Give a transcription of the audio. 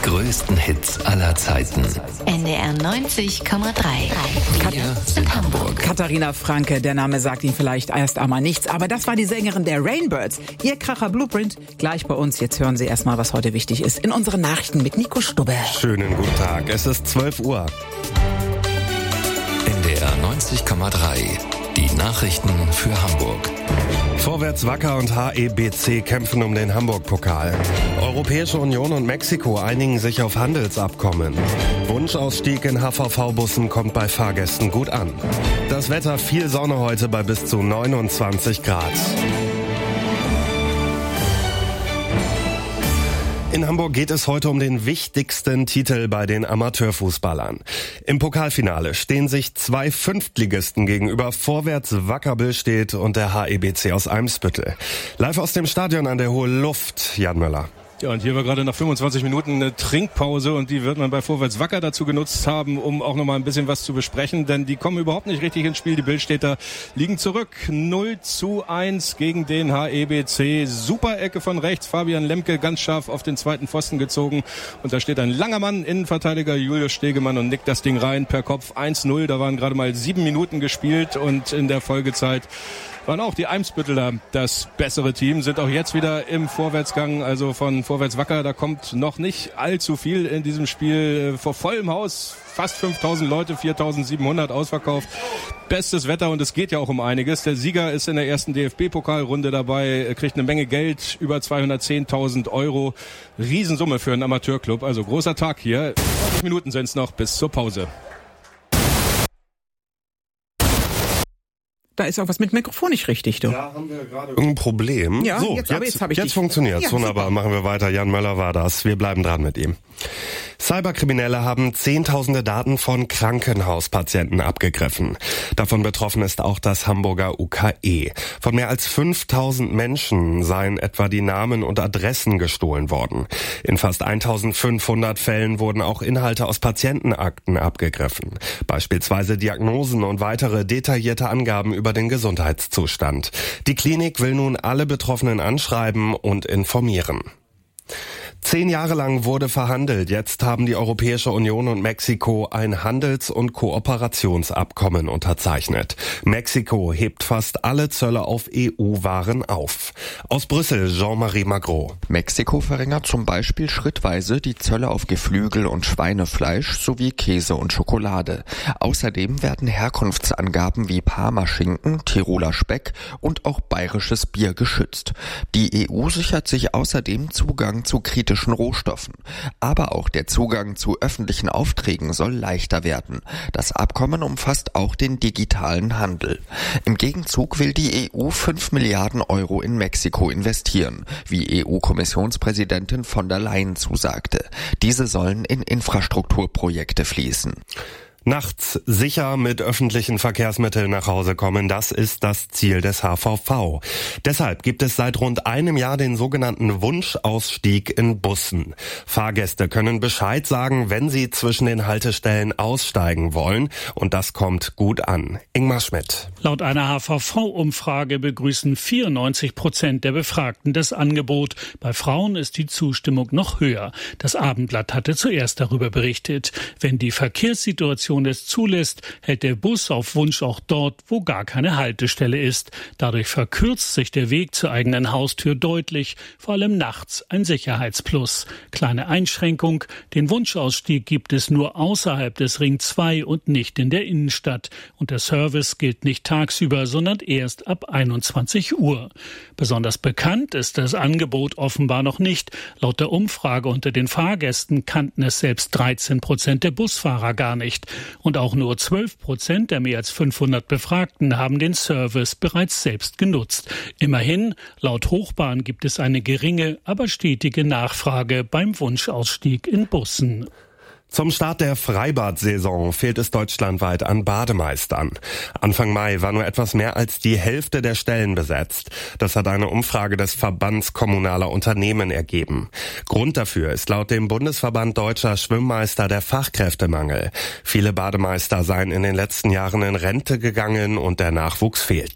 größten Hits aller Zeiten. NDR 90,3. Wir sind Hamburg. Katharina Franke, der Name sagt Ihnen vielleicht erst einmal nichts, aber das war die Sängerin der Rainbirds. Ihr Kracher Blueprint, gleich bei uns. Jetzt hören Sie erstmal, was heute wichtig ist in unseren Nachrichten mit Nico Stubbe. Schönen guten Tag, es ist 12 Uhr. NDR 90,3. Die Nachrichten für Hamburg. Vorwärts Wacker und HEBC kämpfen um den Hamburg-Pokal. Europäische Union und Mexiko einigen sich auf Handelsabkommen. Wunschausstieg in HVV-Bussen kommt bei Fahrgästen gut an. Das Wetter, viel Sonne heute bei bis zu 29 Grad. In Hamburg geht es heute um den wichtigsten Titel bei den Amateurfußballern. Im Pokalfinale stehen sich zwei Fünftligisten gegenüber, Vorwärts Wacker Billstedt und der HEBC aus Eimsbüttel. Live aus dem Stadion an der Hohen Luft, Jan Möller. Ja, und hier war gerade nach 25 Minuten eine Trinkpause und die wird man bei Vorwärts Wacker dazu genutzt haben, um auch nochmal ein bisschen was zu besprechen, denn die kommen überhaupt nicht richtig ins Spiel. Die Billstädter liegen zurück. 0:1 gegen den HEBC. Super Ecke von rechts. Fabian Lemke ganz scharf auf den zweiten Pfosten gezogen. Und da steht ein langer Mann, Innenverteidiger Julius Stegemann, und nickt das Ding rein per Kopf. 1:0. Da waren gerade mal 7 Minuten gespielt und in der Folgezeit waren auch die Eimsbütteler das bessere Team, sind auch jetzt wieder im Vorwärtsgang, also von Vorwärts Wacker. Da kommt noch nicht allzu viel in diesem Spiel. Vor vollem Haus, fast 5.000 Leute, 4.700 ausverkauft. Bestes Wetter und es geht ja auch um einiges. Der Sieger ist in der ersten DFB-Pokalrunde dabei, kriegt eine Menge Geld, über 210.000 Euro. Riesensumme für einen Amateurclub, also großer Tag hier. 20 Minuten sind es noch bis zur Pause. Da ist auch was mit Mikrofon nicht richtig, du. Da haben wir gerade irgendein Problem. Ja, so, jetzt funktioniert's. Ja, wunderbar, super. Machen wir weiter. Jan Möller war das. Wir bleiben dran mit ihm. Cyberkriminelle haben Zehntausende Daten von Krankenhauspatienten abgegriffen. Davon betroffen ist auch das Hamburger UKE. Von mehr als 5.000 Menschen seien etwa die Namen und Adressen gestohlen worden. In fast 1.500 Fällen wurden auch Inhalte aus Patientenakten abgegriffen. Beispielsweise Diagnosen und weitere detaillierte Angaben über den Gesundheitszustand. Die Klinik will nun alle Betroffenen anschreiben und informieren. 10 Jahre lang wurde verhandelt. Jetzt haben die Europäische Union und Mexiko ein Handels- und Kooperationsabkommen unterzeichnet. Mexiko hebt fast alle Zölle auf EU-Waren auf. Aus Brüssel, Jean-Marie Magro. Mexiko verringert zum Beispiel schrittweise die Zölle auf Geflügel und Schweinefleisch sowie Käse und Schokolade. Außerdem werden Herkunftsangaben wie Parmaschinken, Tiroler Speck und auch bayerisches Bier geschützt. Die EU sichert sich außerdem Zugang zu kritischen Rohstoffen. Aber auch der Zugang zu öffentlichen Aufträgen soll leichter werden. Das Abkommen umfasst auch den digitalen Handel. Im Gegenzug will die EU 5 Milliarden Euro in Mexiko investieren, wie EU-Kommissionspräsidentin von der Leyen zusagte. Diese sollen in Infrastrukturprojekte fließen. Nachts sicher mit öffentlichen Verkehrsmitteln nach Hause kommen, das ist das Ziel des HVV. Deshalb gibt es seit rund einem Jahr den sogenannten Wunschausstieg in Bussen. Fahrgäste können Bescheid sagen, wenn sie zwischen den Haltestellen aussteigen wollen, und das kommt gut an. Ingmar Schmidt. Laut einer HVV-Umfrage begrüßen 94% der Befragten das Angebot. Bei Frauen ist die Zustimmung noch höher. Das Abendblatt hatte zuerst darüber berichtet. Wenn die Verkehrssituation es zulässt, hält der Bus auf Wunsch auch dort, wo gar keine Haltestelle ist. Dadurch verkürzt sich der Weg zur eigenen Haustür deutlich, vor allem nachts ein Sicherheitsplus. Kleine Einschränkung, den Wunschausstieg gibt es nur außerhalb des Ring 2 und nicht in der Innenstadt. Und der Service gilt nicht tagsüber, sondern erst ab 21 Uhr. Besonders bekannt ist das Angebot offenbar noch nicht. Laut der Umfrage unter den Fahrgästen kannten es selbst 13% der Busfahrer gar nicht. Und auch nur 12% der mehr als 500 Befragten haben den Service bereits selbst genutzt. Immerhin, laut Hochbahn gibt es eine geringe, aber stetige Nachfrage beim Wunschausstieg in Bussen. Zum Start der Freibad-Saison fehlt es deutschlandweit an Bademeistern. Anfang Mai war nur etwas mehr als die Hälfte der Stellen besetzt. Das hat eine Umfrage des Verbands kommunaler Unternehmen ergeben. Grund dafür ist laut dem Bundesverband Deutscher Schwimmmeister der Fachkräftemangel. Viele Bademeister seien in den letzten Jahren in Rente gegangen und der Nachwuchs fehlt.